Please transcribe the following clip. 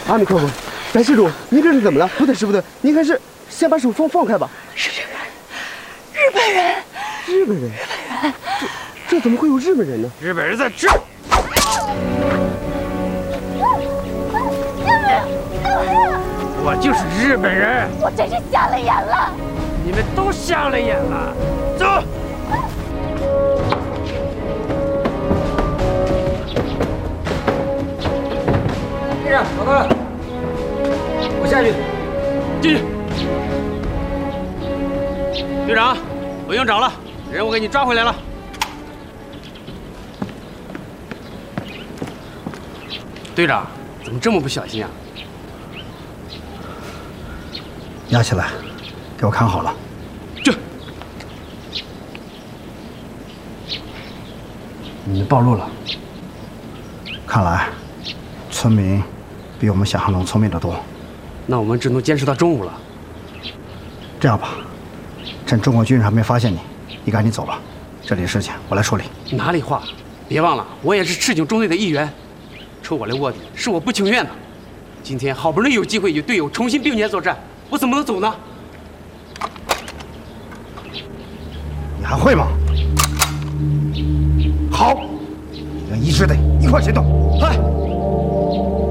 阿弥陀佛，白施主，您这是怎么了？不对，师不对，您还是先把手放开吧。 是日本人。 日本人？这怎么会有日本人呢？ 日本人在这。我就是日本人。 我真是瞎了眼了。 你们都瞎了眼了。走。 队长，找到了，我下去。 进去。队长，不用找了，人我给你抓回来了。队长，怎么这么不小心啊？ 压起来，给我看好了。 这，你们暴露了。 看来，村民比我们想象中聪明得多。 那我们只能坚持到中午了。 这样吧，趁中国军人还没发现你，你赶紧走吧。这里的事情我来处理。 哪里话，别忘了，我也是赤警中队的一员。抽我来卧底是我不情愿的。今天好不容易有机会与队友重新并肩作战，我怎么能走呢？ 你还会吗？好，你跟一支队一块行动。 嗨。